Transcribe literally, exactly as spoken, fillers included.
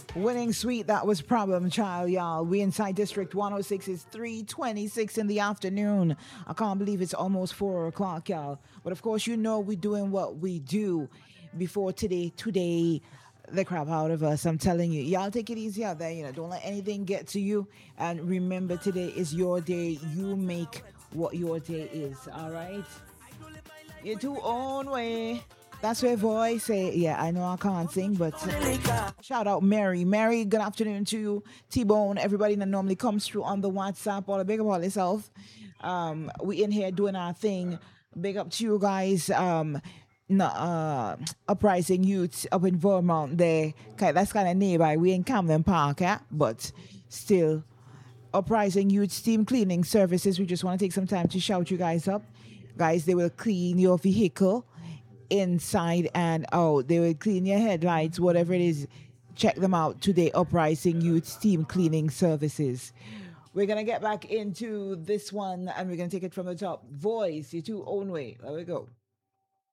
Winning sweet, that was Problem Child, y'all. We inside District one oh six is three twenty-six in the afternoon. I can't believe it's almost four o'clock, y'all. But of course, you know we're doing what we do before today. Today, the crap out of us. I'm telling you. Y'all take it easy out there. You know, don't let anything get to you. And remember, today is your day. You make what your day is, all right? Your two own way. That's her voice. Say, yeah, I know I can't sing, but uh, shout out Mary. Mary, good afternoon to you. T-Bone, everybody that normally comes through on the WhatsApp. All the big up all yourself. Um, we in here doing our thing. Big up to you guys. Um, no, uh, uprising youths up in Vermont there. Okay, that's kind of nearby. We in Camden Park, yeah? But still, uprising youth steam cleaning services. We just want to take some time to shout you guys up. Guys, they will clean your vehicle inside and out. They will clean your headlights, whatever it is. Check them out today. Uprising Youth Steam Cleaning Services. We're going to get back into this one and we're going to take it from the top. Voice, your two own way. There we go.